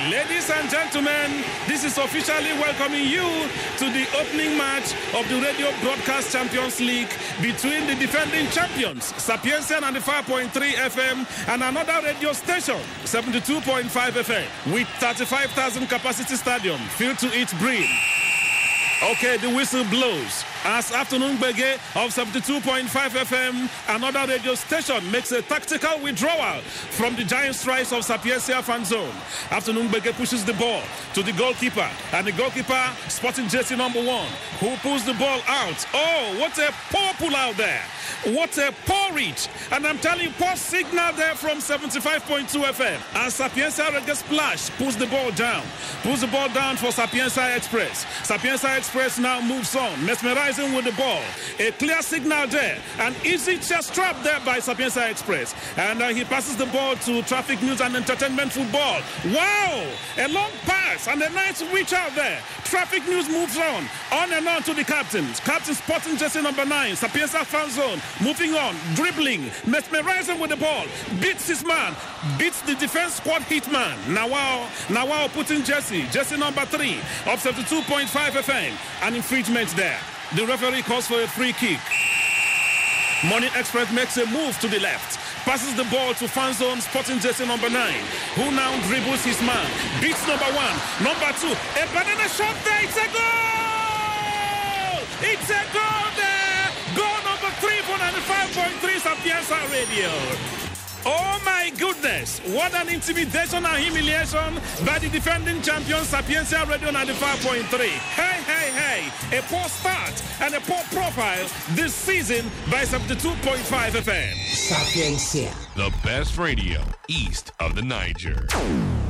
Ladies and gentlemen, this is officially welcoming you to the opening match of the Radio Broadcast Champions League between the defending champions, Sapienza 95.3 FM, and another radio station, 72.5 FM, with 35,000 capacity stadium filled to its brim. Okay, the whistle blows. As Afternoon Bege of 72.5 FM, another radio station makes a tactical withdrawal from the giant strikes of Sapienza fan zone. Afternoon Bege pushes the ball to the goalkeeper, and the goalkeeper, Sporting jersey number 1, who pulls the ball out. Oh, what a poor pull out there. What a poor reach. And I'm telling you, poor signal there from 75.2 FM. As Sapienza Reggae Splash pulls the ball down for Sapienza Express. Sapienza Express now moves on, mesmerizing with the ball. A clear signal there. An easy chest trap there by Sapienza Express. And he passes the ball to Traffic News and Entertainment Football. Wow! A long pass and a nice reach out there. Traffic News moves on and on to the captains. Captain Sporting jersey number 9, Sapienza fan zone. Moving on, dribbling, mesmerizing with the ball. Beats his man, beats the defense squad hitman. Nawao putting jersey number 3 of 72.5 FM. An infringement there. The referee calls for a free kick. Morning Express makes a move to the left. Passes the ball to fan zone Sporting jersey number 9, who now dribbles his man. Beats number 1, number 2. A banana shot there. It's a goal! It's a goal there! Goal number 3 for 95.3 Sapienza Radio. Oh my goodness, what an intimidation and humiliation by the defending champion Sapienza Radio 95.3. Hey, a poor start and a poor profile this season by 72.5 FM. Sapienza, the best radio east of the Niger.